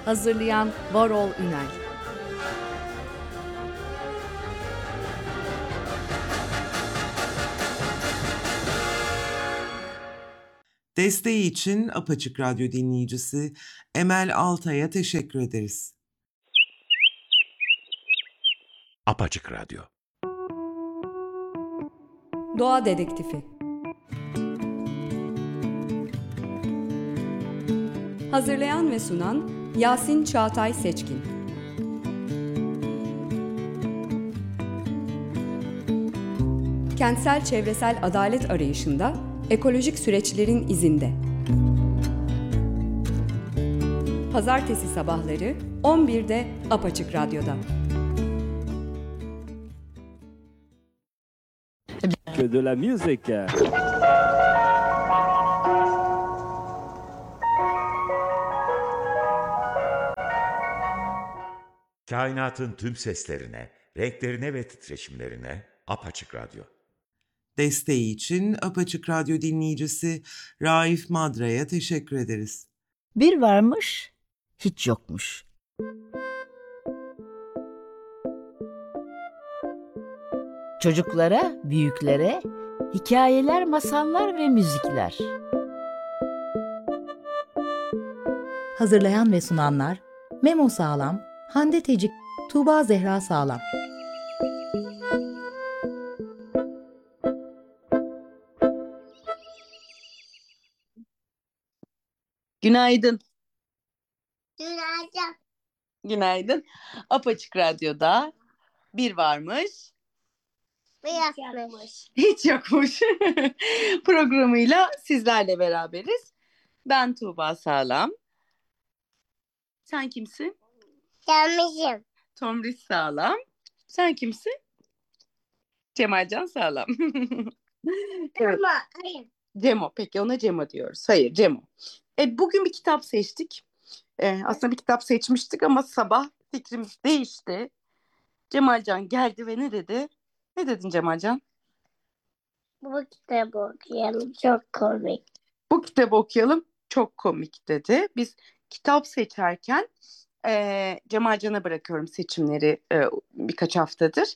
Hazırlayan Varol Ünel. Desteği için Apaçık Radyo dinleyicisi Emel Altay'a teşekkür ederiz. Apaçık Radyo. Doğa Dedektifi. Hazırlayan ve sunan Yasin Çağatay Seçkin. Kentsel çevresel adalet arayışında ekolojik süreçlerin izinde. Pazartesi sabahları 11'de Apaçık Radyo'da. Que de la musique. Kainatın tüm seslerine, renklerine ve titreşimlerine Apaçık Radyo. Desteği için Apaçık Radyo dinleyicisi Raif Madra'ya teşekkür ederiz. Bir varmış, hiç yokmuş. Çocuklara, büyüklere hikayeler, masallar ve müzikler. Hazırlayan ve sunanlar Memo Sağlam, Hande Tecik, Tuğba Zehra Sağlam. Günaydın. Günaydın. Günaydın. Apaçık Radyo'da bir varmış, Bir yapmış. hiç yokmuş programıyla sizlerle beraberiz. Ben Tuğba Sağlam. Sen kimsin? Gelmişim. Tomris Sağlam. Sen kimsin? Cemalcan Sağlam. Evet. Ama hayır. Cemo. Peki ona Cemo diyoruz. Hayır, Cemo. Bugün bir kitap seçtik. Aslında bir kitap seçmiştik ama sabah fikrimiz değişti. Cemalcan geldi ve ne dedi? Ne dedin Cemalcan? Bu kitabı okuyalım. Çok komik. Bu kitabı okuyalım. Çok komik dedi. Biz kitap seçerken Cemalcan'a bırakıyorum seçimleri birkaç haftadır.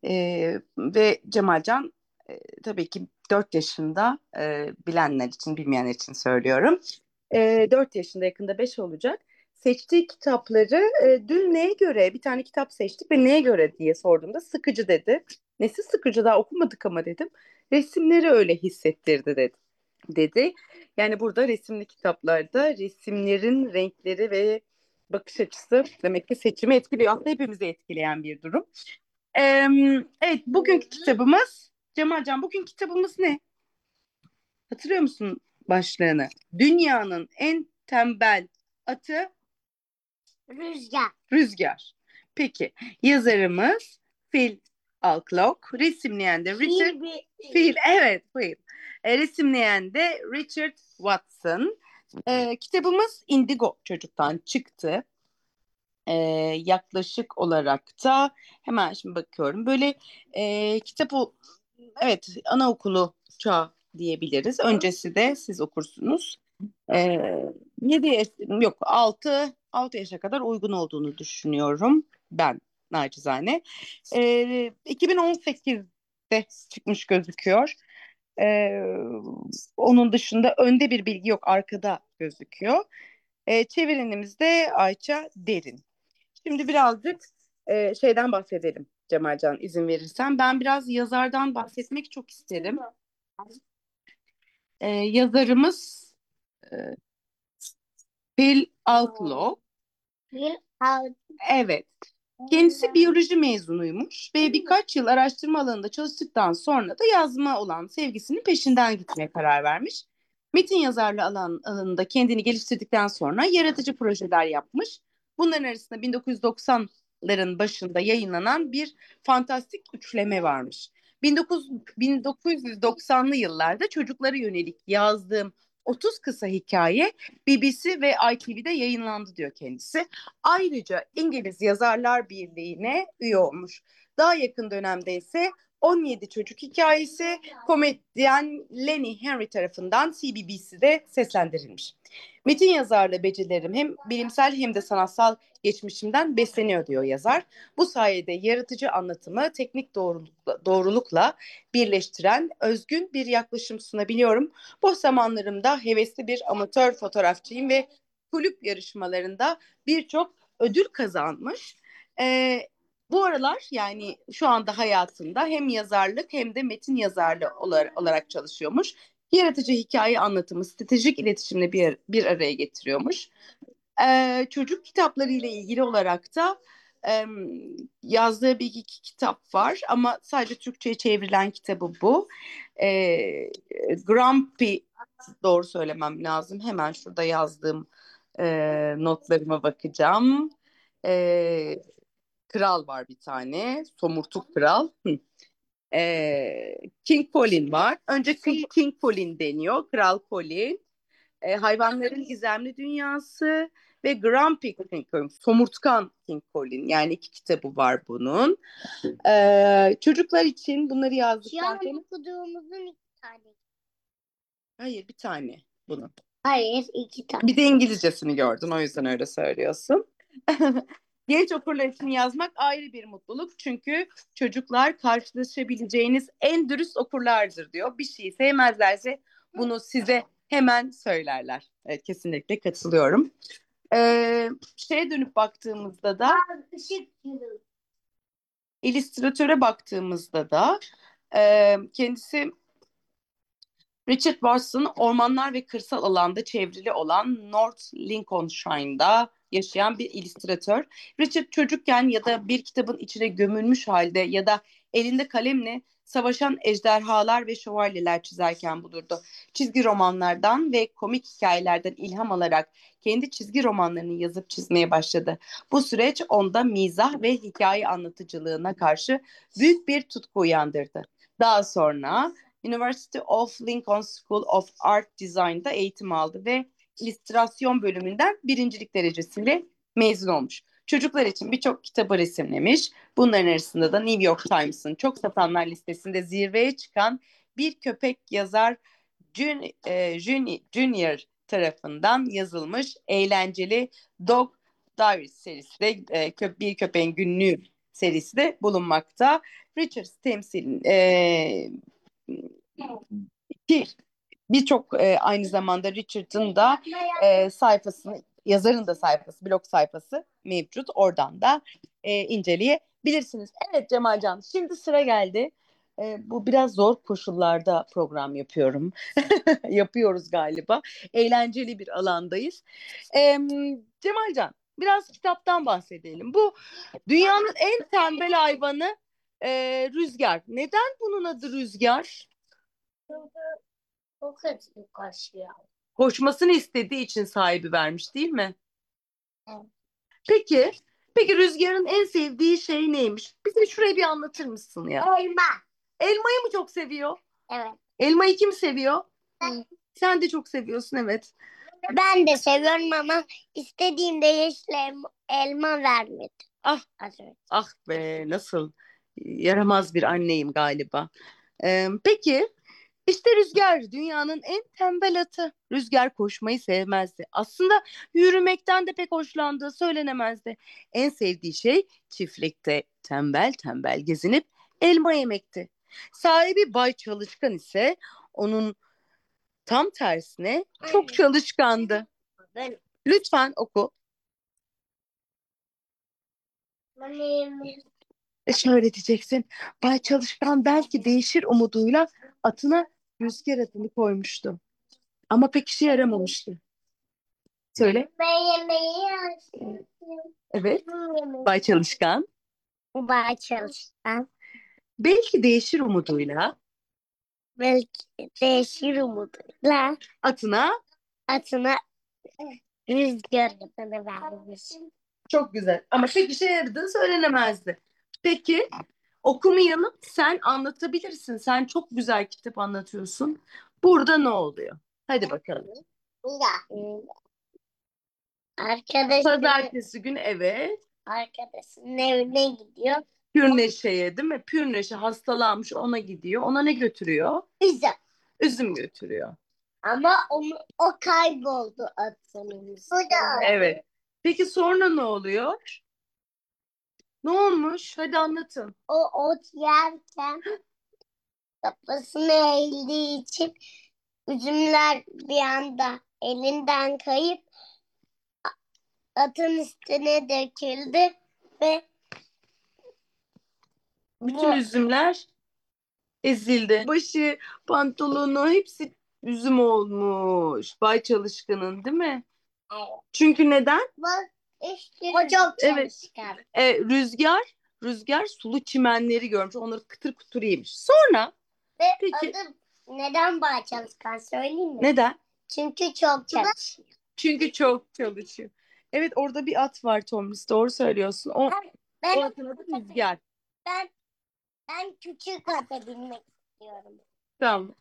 Ve Cemalcan tabii ki 4 yaşında, bilenler için bilmeyenler için söylüyorum. 4 yaşında, yakında 5 olacak. Seçtiği kitapları dün neye göre, bir tane kitap seçtik ve neye göre diye sorduğumda sıkıcı dedi. Nesi sıkıcı, daha okumadık ama dedim. Resimleri öyle hissettirdi dedi. Yani burada resimli kitaplarda resimlerin renkleri ve bakış açısı demek ki seçimi etkiliyor. Aslında hepimizi etkileyen bir durum. Evet, bugünkü kitabımız, Cemalcan, bugünkü kitabımız ne? Hatırlıyor musun başlığını? Dünyanın en tembel atı Rüzgar. Rüzgar. Peki, yazarımız Phil Alcock, resimleyen de Richard Phil, evet Phil. Resimleyen de Richard Watson. Kitabımız Indigo Çocuk'tan çıktı. Yaklaşık olarak da hemen şimdi bakıyorum. Böyle kitap evet, anaokulu çağı diyebiliriz. Öncesi de siz okursunuz. 7 yok 6 yaşa kadar uygun olduğunu düşünüyorum ben nacizane. 2018'de çıkmış gözüküyor. Onun dışında önde bir bilgi yok, arkada gözüküyor. Çevirenimiz de Ayça Derin. Şimdi birazcık şeyden bahsedelim Cemalcan, izin verirsen. Ben biraz yazardan bahsetmek çok isterim. Yazarımız Phil Alcock. Evet. Kendisi biyoloji mezunuymuş ve birkaç yıl araştırma alanında çalıştıktan sonra da yazma olan sevgisinin peşinden gitmeye karar vermiş. Metin yazarlığı alanında kendini geliştirdikten sonra yaratıcı projeler yapmış. Bunların arasında 1990'ların başında yayınlanan bir fantastik üçleme varmış. 1990'lı yıllarda çocuklara yönelik yazdığım 30 kısa hikaye BBC ve ITV'de yayınlandı diyor kendisi. Ayrıca İngiliz Yazarlar Birliği'ne üye olmuş. Daha yakın dönemde ise 17 Çocuk Hikayesi komedyen Lenny Henry tarafından CBBC'de seslendirilmiş. Metin yazarlığı becerilerim hem bilimsel hem de sanatsal geçmişimden besleniyor diyor yazar. Bu sayede yaratıcı anlatımı teknik doğrulukla birleştiren özgün bir yaklaşım sunabiliyorum. Boş zamanlarımda hevesli bir amatör fotoğrafçıyım ve kulüp yarışmalarında birçok ödül kazanmış. Ee, Bu aralar yani şu anda hayatında hem yazarlık hem de metin yazarlığı olarak çalışıyormuş. Yaratıcı hikaye anlatımı, stratejik iletişimle bir araya getiriyormuş. Çocuk kitapları ile ilgili olarak da e, yazdığı bir iki kitap var ama sadece Türkçe'ye çevrilen kitabı bu. Grumpy, doğru söylemem lazım. Hemen şurada yazdığım notlarıma bakacağım. E, Kral var bir tane, Somurtuk Kral. King Colin var. Önce King Colin deniyor, Kral Colin. Hayvanların Gizemli Dünyası ve Grumpy King Colin, Somurtkan King Colin. Yani iki kitabı var bunun. Çocuklar için bunları yazdıktan Şu an sonra... okuduğumuzun 2 tane. Hayır, bir tane bunu. Hayır, 2 tane. Bir de İngilizcesini gördün, o yüzden öyle söylüyorsun. Genç okurlar için yazmak ayrı bir mutluluk. Çünkü çocuklar karşılaşabileceğiniz en dürüst okurlardır diyor. Bir şeyi sevmezlerse bunu size hemen söylerler. Evet, kesinlikle katılıyorum. Şeye dönüp baktığımızda da, Işık gibi. illüstratöre baktığımızda da kendisi Richard Watson ormanlar ve kırsal alanda çevrili olan North Lincolnshire'da yaşayan bir illüstratör. Richard çocukken ya da bir kitabın içine gömülmüş halde ya da elinde kalemle savaşan ejderhalar ve şövalyeler çizerken bulurdu. Çizgi romanlardan ve komik hikayelerden ilham alarak kendi çizgi romanlarını yazıp çizmeye başladı. Bu süreç onda mizah ve hikaye anlatıcılığına karşı büyük bir tutku uyandırdı. Daha sonra University of Lincoln School of Art Design'da eğitim aldı ve illüstrasyon bölümünden birincilik derecesiyle mezun olmuş. Çocuklar için birçok kitabı resimlemiş. Bunların arasında da New York Times'ın çok satanlar listesinde zirveye çıkan Bir Köpek Yazar Junior tarafından yazılmış eğlenceli Dog Diaries serisi de Bir Köpeğin Günlüğü serisi de bulunmakta. Richards temsilin ki birçok aynı zamanda Richard'ın da sayfasını, yazarın da sayfası, blog sayfası mevcut. Oradan da inceleyebilirsiniz. Evet Cemalcan, şimdi sıra geldi. Bu biraz zor koşullarda program yapıyorum. Yapıyoruz galiba. Eğlenceli bir alandayız. Cemalcan, biraz kitaptan bahsedelim. Bu dünyanın en tembel hayvanı rüzgar. Neden bunun adı rüzgar? O kadar kaşıyor. Koşmasını istediği için sahibi vermiş, değil mi? Evet. Peki Rüzgar'ın en sevdiği şey neymiş? Bize şurayı bir anlatır mısın ya? Elma. Elmayı mı çok seviyor? Evet. Elmayı kim seviyor? Ben, Sen de çok seviyorsun, evet. ben de seviyorum ama istediğimde yeşil elma vermedi. Ah, Az önce. ah be, nasıl yaramaz bir anneyim galiba. Peki işte Rüzgar dünyanın en tembel atı. Rüzgar koşmayı sevmezdi. Aslında yürümekten de pek hoşlandığı söylenemezdi. En sevdiği şey çiftlikte tembel tembel gezinip elma yemekti. Sahibi Bay Çalışkan ise onun tam tersine çok çalışkandı. Ben, Lütfen oku. benim Şöyle diyeceksin. Bay Çalışkan belki değişir umuduyla atına Rüzgar adını koymuştu. Ama pek işe yaramamıştı. Söyle. yemeği Evet. Bay Çalışkan. Bay çalışkan. Belki değişir umuduyla Belki değişir umuduyla atına. atına rüzgar adını vermiş. Çok güzel. Ama pek işe yaradığı söylenemezdi. Peki okumayalım. Sen anlatabilirsin. Sen çok güzel kitap anlatıyorsun. Burada ne oluyor? Hadi bakalım. Arkadaşım Pazartesi günü, evet. arkadaşının evine gidiyor. Pür Neşe'ye değil mi? Pür Neşe hastalanmış, ona gidiyor. Ona ne götürüyor? Üzüm. Üzüm götürüyor. Ama o kayboldu atımız. Bu da. Evet. Peki sonra ne oluyor? Ne olmuş? Hadi anlatın. O ot yerken kafasını eğdiği için üzümler bir anda elinden kayıp atın üstüne döküldü ve Bütün üzümler ezildi. Başı, pantolonu hepsi üzüm olmuş. Bay Çalışkan'ın değil mi? Evet. Çünkü neden? bak işte o çok Evet. çalışkan. Rüzgar sulu çimenleri görmüş. Onları kıtır kıtır yemiş. Sonra Ve peki adı neden Bay Çalışkan söyleyeyim mi? neden? Çünkü çok çalışıyor. Çünkü çok çalışıyor. Evet, orada bir at var Tomris. Doğru söylüyorsun. O Ben atın adı Rüzgar. ben ben küçük ata binmek istiyorum. Tamam.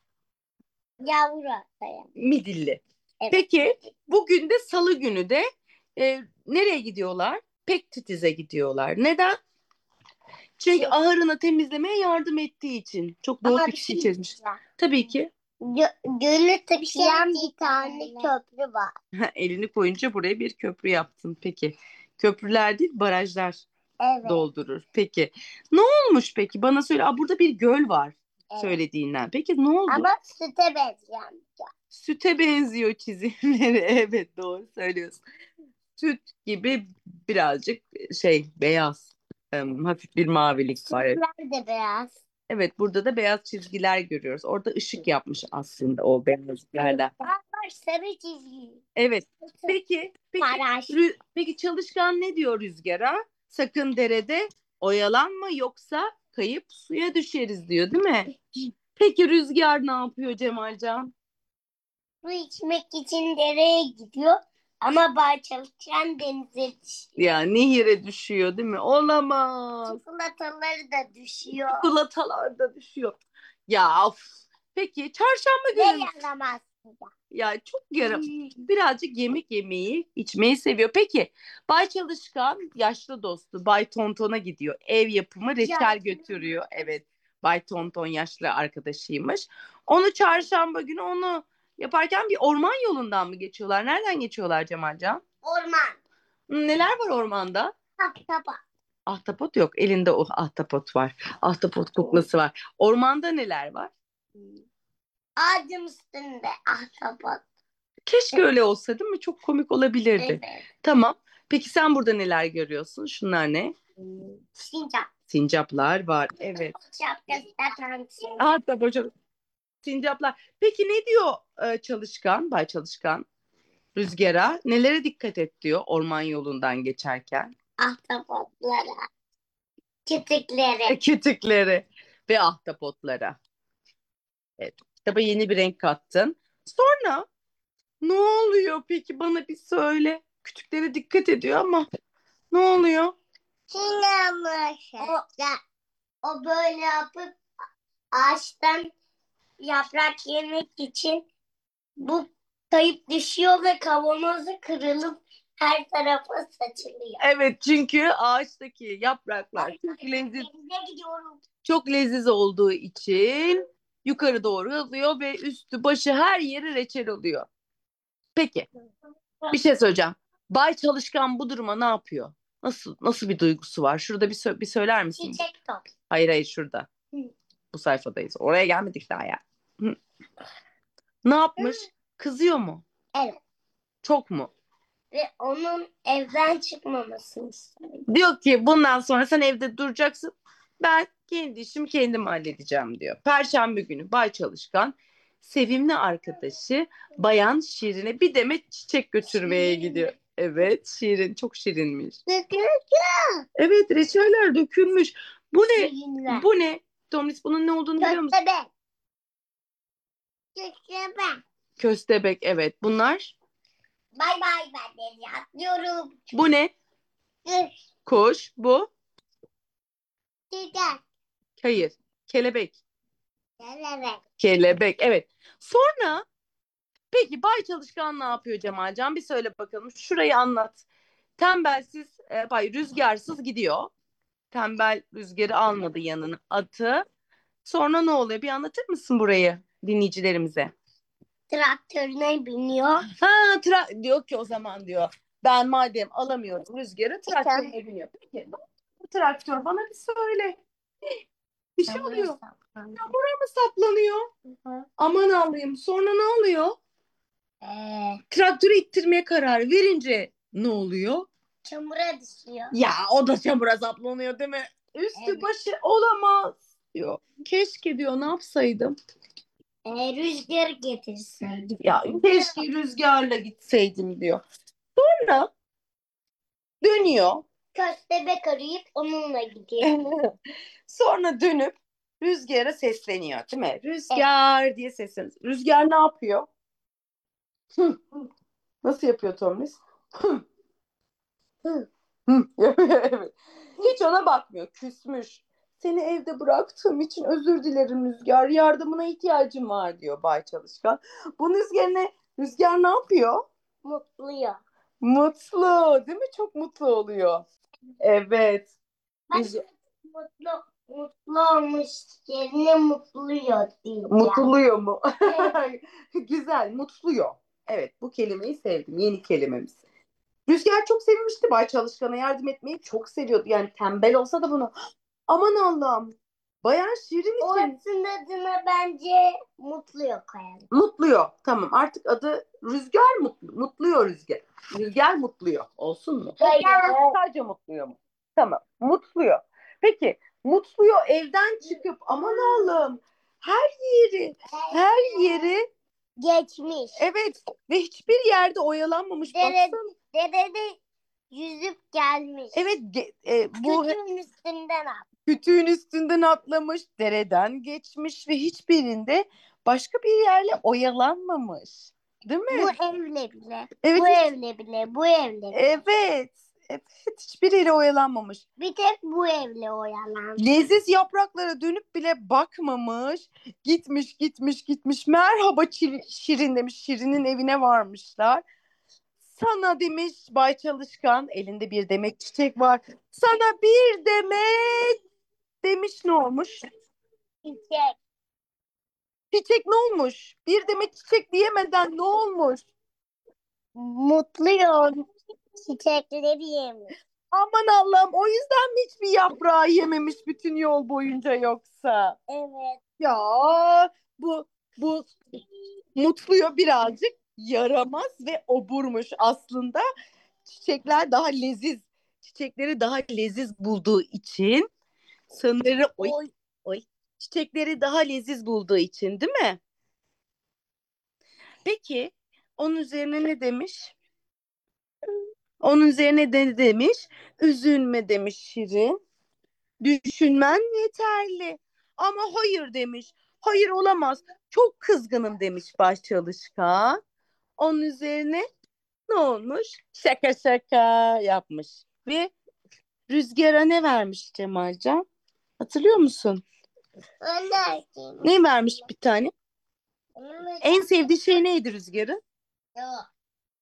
Yavru ataya. Midilli. Evet. Peki bugün de Salı günü de nereye gidiyorlar? Pektitiz'e gidiyorlar. Neden? Çünkü ahırını temizlemeye yardım ettiği için. Çok doğru Ama bir bir şey şey çizmiş. diyeceğim. Tabii ki. Gönül taşıyan bir tane köprü var. Elini koyunca buraya bir köprü yaptın. Peki. Köprüler değil, barajlar Evet. doldurur. Peki. Ne olmuş peki? Bana söyle. Burada bir göl var Evet. söylediğinden. Peki ne oldu? Ama süte benzeyen bir göl. Süte benziyor çizimleri. Evet, doğru söylüyorsun. Süt gibi birazcık beyaz. Hafif bir mavilik var. Sütler de beyaz. Evet, burada da beyaz çizgiler görüyoruz. Orada ışık yapmış aslında o beyazlarla. Var sarı çizgi. Evet. Peki Baraj. peki Çalışkan ne diyor Rüzgar'a? Sakın derede oyalanma yoksa kayıp suya düşeriz diyor, değil mi? Peki Rüzgar ne yapıyor Cemalcan? Su içmek için dereye gidiyor. Ama Bay Çalışkan denize düşüyor. Ya nehire düşüyor değil mi? Olamaz. Çikolataları da düşüyor. Çikolatalar da düşüyor. Ya of. Peki çarşamba Ve günü yaramaz. ya çok birazcık yemek yemeyi, içmeyi seviyor. Peki Bay Çalışkan yaşlı dostu Bay Tonton'a gidiyor. Ev yapımı reçel götürüyor. Evet. Bay Tonton yaşlı arkadaşıymış. Onu çarşamba günü onu yaparken bir orman yolundan mı geçiyorlar? Nereden geçiyorlar Cemalcan? Orman. Neler var ormanda? Ahtapot. Ahtapot yok. Elinde o ahtapot var. Ahtapot kuklası var. Ormanda neler var? Ağacın üstünde ahtapot. Keşke öyle olsa değil mi? Çok komik olabilirdi. Evet. Tamam. Peki sen burada neler görüyorsun? Şunlar ne? Sincap. Sincaplar var. Evet. Şapkası takan sincap. Hatta hocam sincaplar. Peki ne diyor Çalışkan, Bay Çalışkan? Rüzgar'a nelere dikkat et diyor orman yolundan geçerken? Ahtapotlara. Kütükleri. Kütükleri ve ahtapotlara. Evet. Kitaba yeni bir renk kattın. Sonra ne oluyor peki? Bana bir söyle. Kütüklere dikkat ediyor ama ne oluyor? Sinemiş. O böyle yapıp ağaçtan yaprak yemek için bu kayıp düşüyor ve kavanozu kırılıp her tarafa saçılıyor. Evet, çünkü ağaçtaki yapraklar Denize gidiyorum. çok leziz olduğu için yukarı doğru alıyor ve üstü başı her yeri reçel oluyor. Peki bir şey söyleyeceğim. Bay Çalışkan bu duruma ne yapıyor? Nasıl bir duygusu var? Şurada bir söyler misin? Çiçek top. Hayır şurada. Hı. Bu sayfadayız. Oraya gelmedik daha ya. Hı. Ne yapmış? Kızıyor mu? Evet. Çok mu? Ve onun evden çıkmamasını istiyor. Diyor ki bundan sonra sen evde duracaksın. Ben kendi işimi kendim halledeceğim diyor. Perşembe günü Bay Çalışkan sevimli arkadaşı Bayan Şirin'e bir demet çiçek götürmeye gidiyor. Evet, Şirin çok şirinmiş. Evet, reçeller dökülmüş. Bu ne? Şirinler. Bu ne? Tomris, bunun ne olduğunu biliyor musun? Köstebek. Köstebek. Köstebek, evet. Bunlar? Bay bay, ben de atlıyorum. Bu ne? Kuş. Kuş. Bu? Çiçek. Hayır. Kelebek. Kelebek. Kelebek, evet. Sonra peki Bay Çalışkan ne yapıyor Cemalcan? Bir söyle bakalım. Şurayı anlat. Tembelsiz, rüzgarsız gidiyor. Tembel Rüzgar'ı almadı yanına atı. Sonra ne oluyor? Bir anlatır mısın burayı dinleyicilerimize? Traktörüne biniyor. Diyor ki o zaman diyor. Ben madem alamıyorum Rüzgar'ı traktörüne biniyor. Peki bu traktör bana bir söyle. Bir şey oluyor. Çamura mı saplanıyor? Aman Allah'ım. Sonra ne oluyor? Traktörü ittirmeye karar verince ne oluyor? Çamura düşüyor. Ya o da çamura saplanıyor değil mi? Üstü Evet. başı olamaz diyor. Keşke diyor ne yapsaydım? Rüzgar getirseydi. Ya keşke rüzgarla gitseydim diyor. Sonra dönüyor. Köstebek arayıp onunla gidiyor. Sonra dönüp rüzgara sesleniyor değil mi? Rüzgar diye sesleniyor. Rüzgar ne yapıyor? Hı. Nasıl yapıyor Tomris? Hı. Hı. Hı. Evet. Hiç ona bakmıyor. Küsmüş. Seni evde bıraktığım için özür dilerim Rüzgar. Yardımına ihtiyacım var diyor Bay Çalışkan. Bunun üzerine Rüzgar ne yapıyor? Mutluyor. Mutlu, değil mi? Çok mutlu oluyor. Evet. Ben mutlu olmuş yerine mutluyor diyeceğim. Mutluyor mu? Evet. Güzel, mutluyor. Evet, bu kelimeyi sevdim. Yeni kelimemiz. Rüzgar çok sevmişti Bay Çalışkan'a yardım etmeyi çok seviyordu. Yani tembel olsa da bunu. Aman Allah'ım. Bayan Şirin için. Orasının adına bence mutluyor koyalım. Mutluyor. Tamam artık adı Rüzgar mutlu. Mutluyor Rüzgar. Rüzgar mutluyor. Olsun mu? Hayır. Sadece mutluyor mu? Tamam. Mutluyor. Peki mutluyor evden çıkıp aman Allah'ım her yeri Geçmiş. evet ve hiçbir yerde oyalanmamış. Dere, Baksana. derede yüzüp gelmiş. Evet bu Kütüğün üstünden at. kütüğün üstünden atlamış, dereden geçmiş ve hiçbirinde başka bir yerle oyalanmamış. Değil mi? Bu evle bile. Evet, Bu evle bile. Bu evle bile. evet. Evet, hiçbiriyle oyalanmamış. Bir tek bu evle oyalan. Leziz yapraklara dönüp bile bakmamış. Gitmiş. Merhaba Şirin demiş. Şirin'in evine varmışlar. Sana demiş Bay Çalışkan. Elinde bir demet çiçek var. Sana bir demet demiş ne olmuş? Çiçek. Çiçek ne olmuş? Bir demet çiçek diyemeden ne olmuş? Mutluyum. Çiçekleri yemiş. Aman Allah'ım o yüzden mi hiçbir yaprağı yememiş bütün yol boyunca yoksa? Evet. Ya bu mutluyor birazcık yaramaz ve oburmuş aslında. Çiçekleri daha leziz bulduğu için sanırım çiçekleri daha leziz bulduğu için değil mi? Peki onun üzerine ne demiş? Onun üzerine de demiş? Üzülme demiş Şirin. Düşünmen yeterli. Ama hayır demiş. Hayır olamaz. Çok kızgınım demiş baş çalışkan. Onun üzerine ne olmuş? Şaka şaka yapmış. Ve Rüzgar'a ne vermiş Cemalcan? Hatırlıyor musun? Öyle. Ne vermiş bir tane? En sevdiği şey neydi Rüzgar'ın? Yok.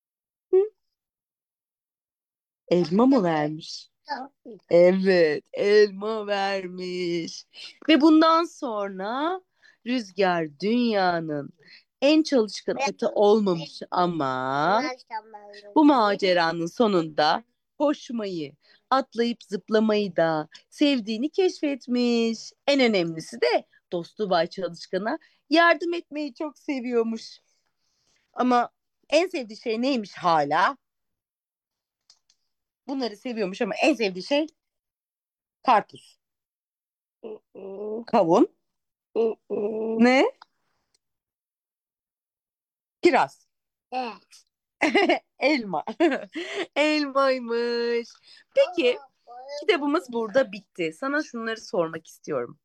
Elma mı vermiş? Evet, elma vermiş. Ve bundan sonra Rüzgar dünyanın en çalışkan atı olmamış ama bu maceranın sonunda koşmayı, atlayıp zıplamayı da sevdiğini keşfetmiş. En önemlisi de dostu Bay Çalışkan'a yardım etmeyi çok seviyormuş. Ama en sevdiği şey neymiş hala? Bunları seviyormuş ama en sevdiği şey karpuz, kavun, ne? Kiraz. Evet. Elma. Elmaymış. Peki kitabımız burada bitti. Sana şunları sormak istiyorum.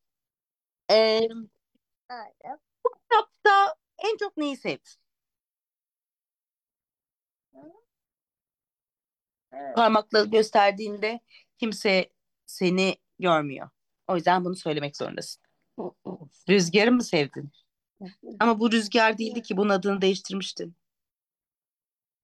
Kitapta en çok neyi sevdin? Parmakla gösterdiğinde kimse seni görmüyor. O yüzden bunu söylemek zorundasın. Rüzgarı mı sevdin? Ama bu rüzgar değildi ki bunun adını değiştirmiştin.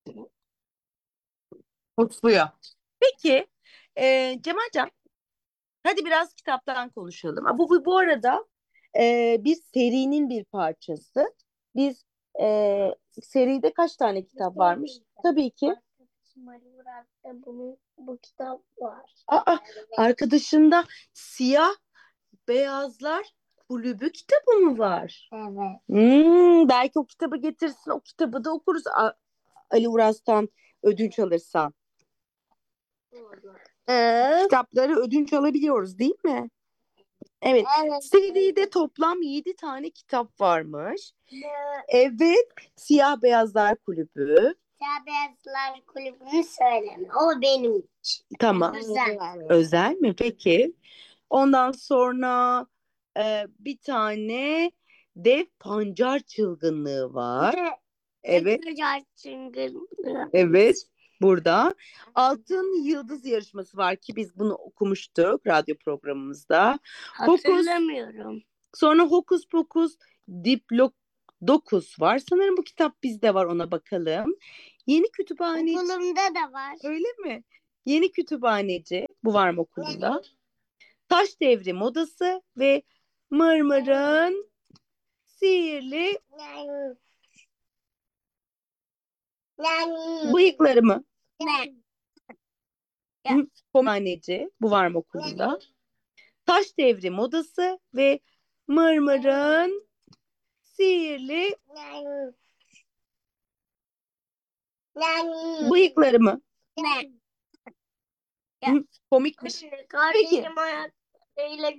Mutluyor. Peki Cemalcan Hadi biraz kitaptan konuşalım. Bu arada bir serinin bir parçası. Biz seride kaç tane kitap varmış? Tabii ki. Arkadaşım Ali Murat'ta bu kitap var. Aa, arkadaşında Siyah Beyazlar Kulübü kitabı mı var? Evet. Belki o kitabı getirsin. O kitabı da okuruz Ali Uras'tan ödünç alırsan. Kitapları ödünç alabiliyoruz değil mi? Evet. Evet. Seride toplam 7 tane kitap varmış. Evet. Siyah Beyazlar Kulübü. Siyah Beyazlar Kulübü'nü söyleme. O benim için. Tamam. Özel. Özel mi? Peki. Ondan sonra bir tane Dev Pancar Çılgınlığı var. Evet. Tekrar çıngırlı. Evet. Burada. Altın Yıldız yarışması var ki biz bunu okumuştuk radyo programımızda. Hatırlamıyorum. Sonra Hokus Pokus Diplodocus var. Sanırım bu kitap bizde var, ona bakalım. Yeni kütüphane. Okulumda da var. Öyle mi? Yeni kütüphaneci. Bu var mı okulunda? Taş Devri Modası ve Mırmır'ın Sihirli Bıyıkları mı? Kütüphaneci. Bu var mı okulunda? Taş Devri Modası ve Mırmır'ın Sihirli Bıyıkları mı? Komikmiş. Kardeşim ayaklarıyla